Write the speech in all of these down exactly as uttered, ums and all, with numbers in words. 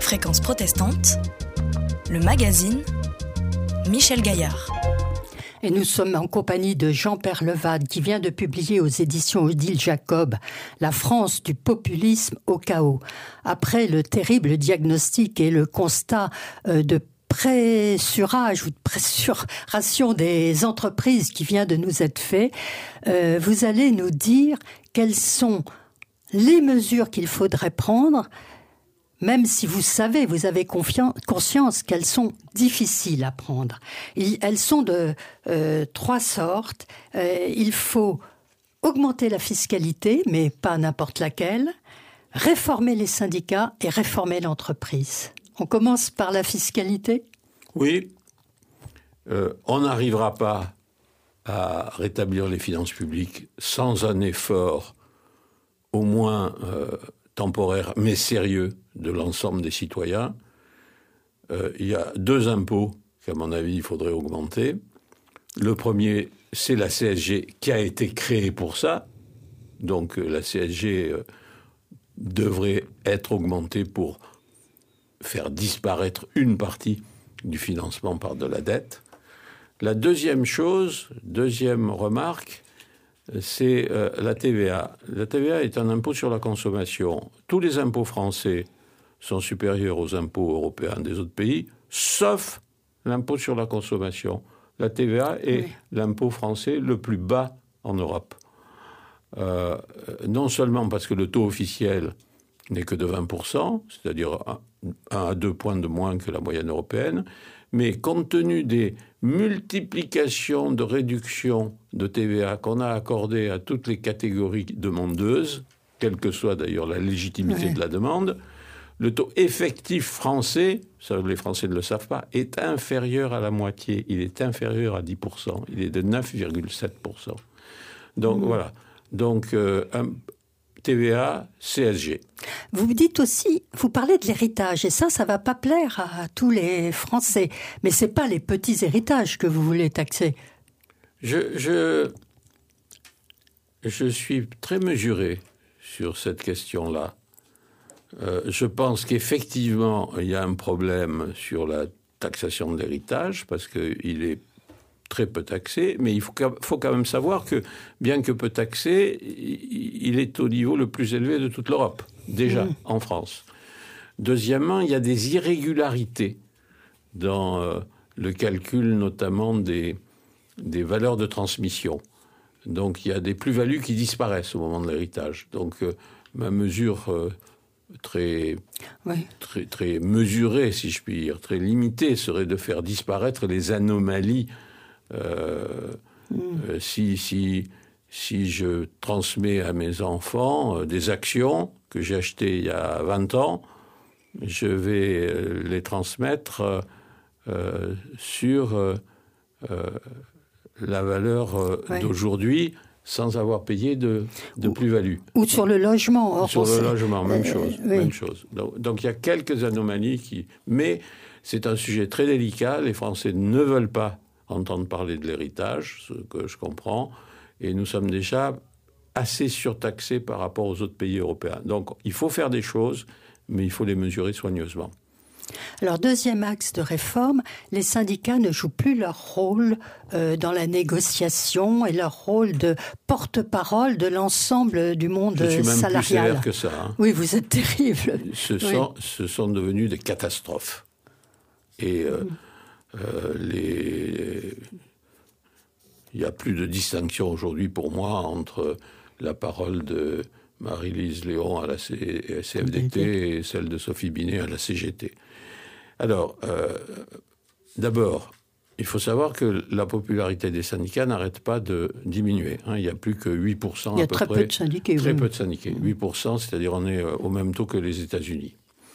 Fréquence protestante, le magazine Michel Gaillard. Et nous sommes en compagnie de Jean-Pierre Levade qui vient de publier aux éditions Odile Jacob « La France du populisme au chaos ». Après le terrible diagnostic et le constat euh, de pressurage ou de pressuration des entreprises qui vient de nous être fait, euh, vous allez nous dire quelles sont les mesures qu'il faudrait prendre, même si vous savez, vous avez confiance, conscience qu'elles sont difficiles à prendre. Il, elles sont de euh, trois sortes. Euh, il faut augmenter la fiscalité, mais pas n'importe laquelle, réformer les syndicats et réformer l'entreprise. On commence par la fiscalité ? Oui. Euh, on n'arrivera pas à rétablir les finances publiques sans un effort au moins euh, temporaire, mais sérieux, de l'ensemble des citoyens. Euh, il y a deux impôts qu'à mon avis, il faudrait augmenter. Le premier, c'est la C S G qui a été créée pour ça. Donc la C S G euh, devrait être augmentée pour faire disparaître une partie du financement par de la dette. La deuxième chose, deuxième remarque, c'est euh, la T V A. La T V A est un impôt sur la consommation. Tous les impôts français sont supérieurs aux impôts européens des autres pays, sauf l'impôt sur la consommation. La T V A est oui. l'impôt français le plus bas en Europe. Euh, non seulement parce que le taux officiel n'est que de vingt pour cent, c'est-à-dire un à deux points de moins que la moyenne européenne, mais compte tenu des multiplications de réductions de T V A qu'on a accordées à toutes les catégories demandeuses, quelle que soit d'ailleurs la légitimité oui. de la demande, le taux effectif français, ça les Français ne le savent pas, est inférieur à la moitié. Il est inférieur à dix pour cent. Il est de neuf virgule sept pour cent. Donc mmh. voilà. Donc euh, un T V A, C S G. Vous me dites aussi, vous parlez de l'héritage, et ça, ça ne va pas plaire à tous les Français. Mais ce n'est pas les petits héritages que vous voulez taxer. Je, je, je suis très mesuré sur cette question-là. Euh, je pense qu'effectivement, il y a un problème sur la taxation de l'héritage, parce qu'il est très peu taxé, mais il faut, faut quand même savoir que, bien que peu taxé, il est au niveau le plus élevé de toute l'Europe, déjà, mmh. en France. Deuxièmement, il y a des irrégularités dans euh, le calcul, notamment des, des valeurs de transmission. Donc, il y a des plus-values qui disparaissent au moment de l'héritage. Donc, euh, ma mesure euh, très, oui. très, très mesurée, si je puis dire, très limitée, serait de faire disparaître les anomalies. Euh, mmh. euh, si, si, si je transmets à mes enfants euh, des actions que j'ai achetées il y a vingt ans, je vais euh, les transmettre euh, sur euh, euh, la valeur euh, ouais. d'aujourd'hui sans avoir payé de, de ou, plus-value. Ou sur le logement. Or, sur le logement, même euh, chose. Oui. Même chose. Donc, donc il y a quelques anomalies qui... Mais c'est un sujet très délicat. Les Français ne veulent pas entendre parler de l'héritage, ce que je comprends, et nous sommes déjà assez surtaxés par rapport aux autres pays européens. Donc, il faut faire des choses, mais il faut les mesurer soigneusement. Alors, deuxième axe de réforme, les syndicats ne jouent plus leur rôle euh, dans la négociation et leur rôle de porte-parole de l'ensemble du monde salarial. Je suis même salarial. plus sévère que ça. Hein. Oui, vous êtes terrible. Ce, oui. sont, ce sont devenus des catastrophes. Et... Euh, mmh. Euh, les... Il n'y a plus de distinction aujourd'hui pour moi entre la parole de Marie-Lise Léon à la C F D T et celle de Sophie Binet à la C G T. Alors, euh, d'abord, il faut savoir que la popularité des syndicats n'arrête pas de diminuer. Hein. Il n'y a plus que huit pour cent à peu près. Il y a très peu de syndiqués. Très oui. peu de syndiqués. huit pour cent, c'est-à-dire on est au même taux que les États-Unis.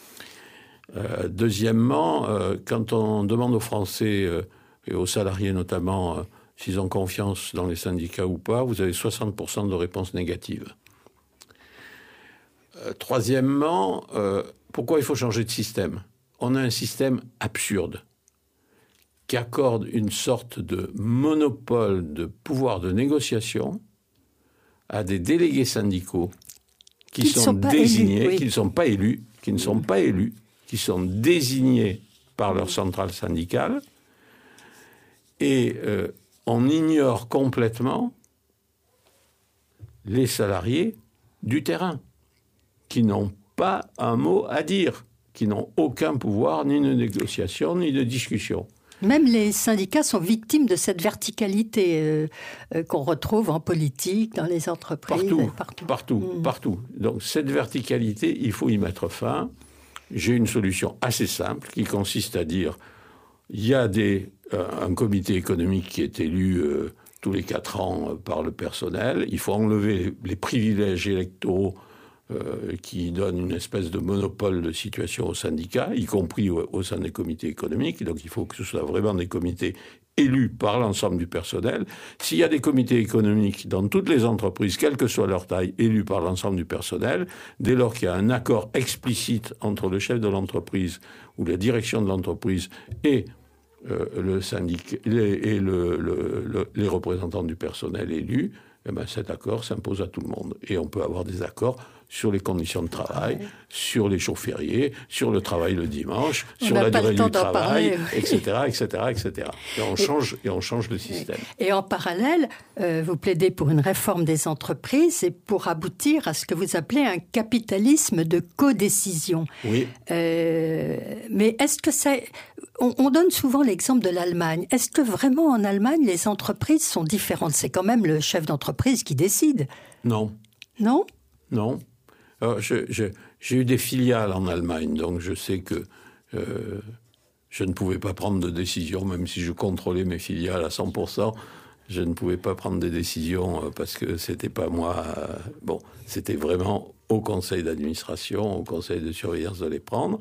Euh, deuxièmement, euh, quand on demande aux Français euh, et aux salariés notamment euh, s'ils ont confiance dans les syndicats ou pas, vous avez soixante pour cent de réponses négatives. Euh, troisièmement, euh, pourquoi il faut changer de système ? On a un système absurde qui accorde une sorte de monopole de pouvoir de négociation à des délégués syndicaux qui, qui sont, sont désignés, élus, oui. qui ne sont pas élus, qui ne sont pas élus, qui sont désignés par leur centrale syndicale, et euh, on ignore complètement les salariés du terrain, qui n'ont pas un mot à dire, qui n'ont aucun pouvoir ni de négociation ni de discussion. Même les syndicats sont victimes de cette verticalité euh, euh, qu'on retrouve en politique, dans les entreprises. Partout, partout. Partout, mmh. partout. Donc cette verticalité, il faut y mettre fin. J'ai une solution assez simple qui consiste à dire il y a des, euh, un comité économique qui est élu euh, tous les quatre ans euh, par le personnel. Il faut enlever les, les privilèges électoraux euh, qui donnent une espèce de monopole de situation aux syndicats, y compris au, au sein des comités économiques. Donc il faut que ce soit vraiment des comités élus par l'ensemble du personnel. S'il y a des comités économiques dans toutes les entreprises, quelle que soit leur taille, élus par l'ensemble du personnel, dès lors qu'il y a un accord explicite entre le chef de l'entreprise ou la direction de l'entreprise et euh, le syndicat et le, le, le, les représentants du personnel élus, eh ben cet accord s'impose à tout le monde. Et on peut avoir des accords sur les conditions de travail, ouais. sur les jours fériés, sur le travail le dimanche, on sur la durée du travail, parler, oui. et cetera, et cetera, et cetera. Et on change, et on change le système. Et en parallèle, euh, vous plaidez pour une réforme des entreprises et pour aboutir à ce que vous appelez un capitalisme de codécision. Oui. Euh, mais est-ce que c'est... On, on donne souvent l'exemple de l'Allemagne. Est-ce que vraiment en Allemagne, les entreprises sont différentes ? C'est quand même le chef d'entreprise qui décide. Non. Non ? Non. Alors, je, je, j'ai eu des filiales en Allemagne, donc je sais que euh, je ne pouvais pas prendre de décision, même si je contrôlais mes filiales à cent pour cent. Je ne pouvais pas prendre des décisions parce que c'était pas moi. Euh, bon, c'était vraiment au conseil d'administration, au conseil de surveillance de les prendre.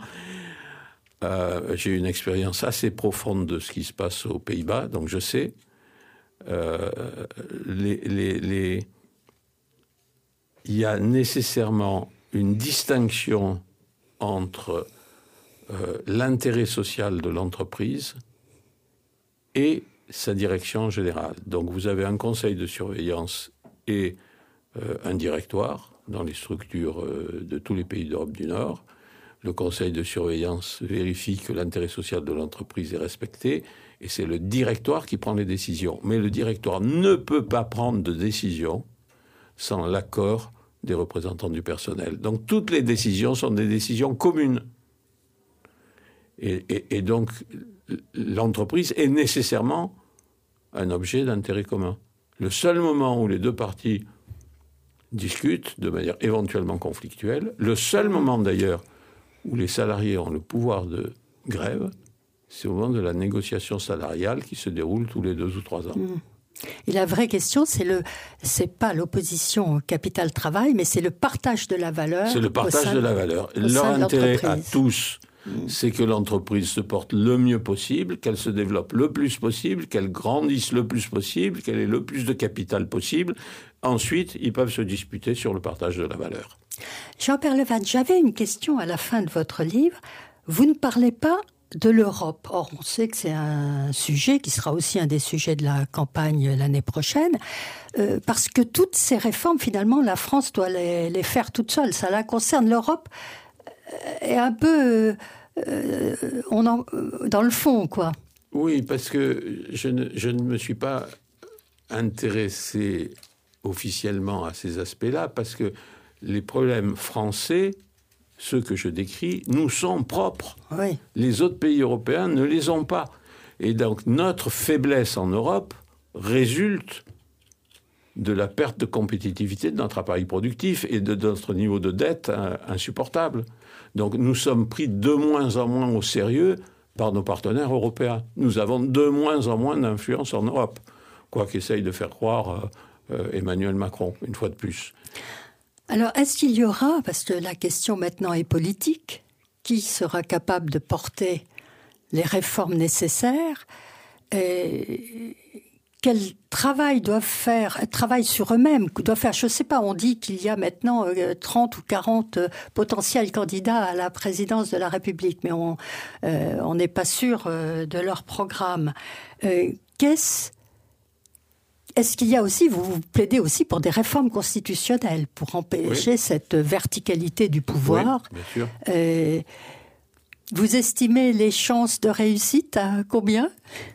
Euh, j'ai eu une expérience assez profonde de ce qui se passe aux Pays-Bas, donc je sais. Euh, les, les, les... Il y a nécessairement une distinction entre euh, l'intérêt social de l'entreprise et sa direction générale. Donc vous avez un conseil de surveillance et euh, un directoire dans les structures euh, de tous les pays d'Europe du Nord. Le conseil de surveillance vérifie que l'intérêt social de l'entreprise est respecté et c'est le directoire qui prend les décisions. Mais le directoire ne peut pas prendre de décision sans l'accord des représentants du personnel. Donc toutes les décisions sont des décisions communes. Et, et, et donc l'entreprise est nécessairement un objet d'intérêt commun. Le seul moment où les deux parties discutent de manière éventuellement conflictuelle, le seul moment d'ailleurs où les salariés ont le pouvoir de grève, c'est au moment de la négociation salariale qui se déroule tous les deux ou trois ans. Mmh. Et la vraie question, c'est le, c'est pas l'opposition capital-travail, mais c'est le partage de la valeur. C'est le partage de la valeur. Leur intérêt à tous, mmh. c'est que l'entreprise se porte le mieux possible, qu'elle se développe le plus possible, qu'elle grandisse le plus possible, qu'elle ait le plus de capital possible. Ensuite, ils peuvent se disputer sur le partage de la valeur. Jean-Pierre Levade, j'avais une question à la fin de votre livre. Vous ne parlez pas de l'Europe. Or, on sait que c'est un sujet qui sera aussi un des sujets de la campagne l'année prochaine, euh, parce que toutes ces réformes, finalement, la France doit les, les faire toute seule. Ça la concerne. L'Europe est un peu euh, on en, dans le fond, quoi. Oui, parce que je ne, je ne me suis pas intéressé officiellement à ces aspects-là, parce que les problèmes français, ceux que je décris, nous sont propres. Oui. Les autres pays européens ne les ont pas. Et donc notre faiblesse en Europe résulte de la perte de compétitivité de notre appareil productif et de notre niveau de dette insupportable. Donc nous sommes pris de moins en moins au sérieux par nos partenaires européens. Nous avons de moins en moins d'influence en Europe, quoi qu'essaye de faire croire euh, Emmanuel Macron, une fois de plus. Alors, est-ce qu'il y aura, parce que la question maintenant est politique, qui sera capable de porter les réformes nécessaires et quel travail doivent faire, travail sur eux-mêmes, doivent faire, je ne sais pas, on dit qu'il y a maintenant trente ou quarante potentiels candidats à la présidence de la République, mais on euh, on n'est pas sûr euh, de leur programme. Euh, qu'est-ce Est-ce qu'il y a aussi, vous, vous plaidez aussi pour des réformes constitutionnelles, pour empêcher oui. cette verticalité du pouvoir. Oui, bien sûr. Euh, Vous estimez les chances de réussite à combien ?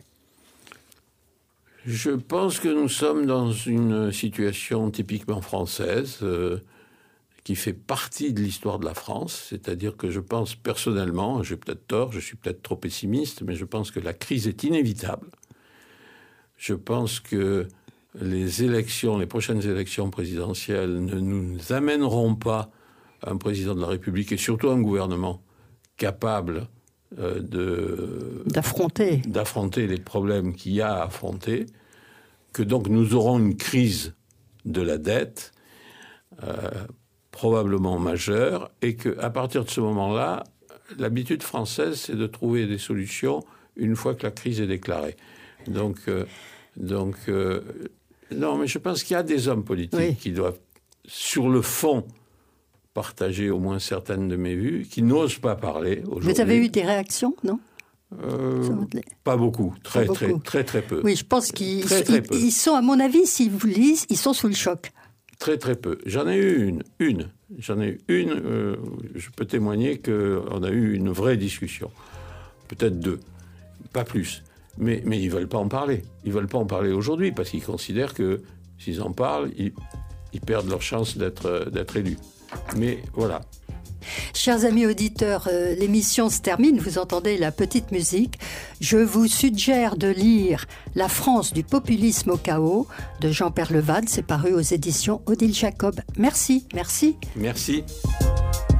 Je pense que nous sommes dans une situation typiquement française euh, qui fait partie de l'histoire de la France. C'est-à-dire que je pense personnellement, j'ai peut-être tort, je suis peut-être trop pessimiste, mais je pense que la crise est inévitable. Je pense que les élections, les prochaines élections présidentielles ne nous amèneront pas à un président de la République et surtout un gouvernement capable euh, de, d'affronter. d'affronter les problèmes qu'il y a à affronter, que donc nous aurons une crise de la dette euh, probablement majeure et qu'à partir de ce moment-là, l'habitude française, c'est de trouver des solutions une fois que la crise est déclarée. Donc, euh, donc euh, non, mais je pense qu'il y a des hommes politiques oui. qui doivent, sur le fond, partager au moins certaines de mes vues, qui n'osent pas parler aujourd'hui. Vous avez eu des réactions, non ? euh, Pas beaucoup, très, pas très, beaucoup. très, très, très peu. Oui, je pense qu'ils très, très très ils, ils sont, à mon avis, s'ils vous lisent, ils sont sous le choc. Très, très peu. J'en ai eu une, une. J'en ai eu une, euh, je peux témoigner qu'on a eu une vraie discussion. Peut-être deux, pas plus. Mais, mais ils ne veulent pas en parler. Ils ne veulent pas en parler aujourd'hui parce qu'ils considèrent que s'ils en parlent, ils, ils perdent leur chance d'être, d'être élus. Mais voilà. Chers amis auditeurs, euh, l'émission se termine, vous entendez la petite musique. Je vous suggère de lire La France du populisme au chaos de Jean Peyrelevade, c'est paru aux éditions Odile Jacob. Merci, merci. Merci.